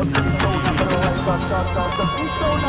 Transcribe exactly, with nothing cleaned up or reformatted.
Don't be so, but always, don't, don't, don't, don't be so.